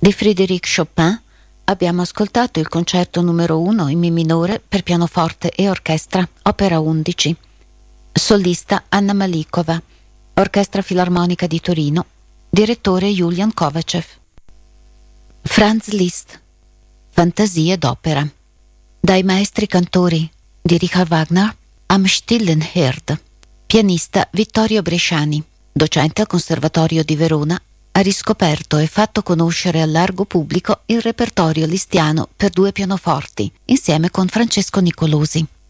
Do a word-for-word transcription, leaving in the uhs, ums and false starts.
Di Frédéric Chopin abbiamo ascoltato il concerto numero uno in Mi minore per pianoforte e orchestra, opera undici. Solista Anna Malikova, Orchestra Filarmonica di Torino, direttore Julian Kovacev. Franz Liszt, Fantasie d'opera, dai maestri cantori di Richard Wagner Am stillen Herd. Pianista Vittorio Bresciani, docente al Conservatorio di Verona, ha riscoperto e fatto conoscere al largo pubblico il repertorio lisztiano per due pianoforti, insieme con Francesco Nicolosi.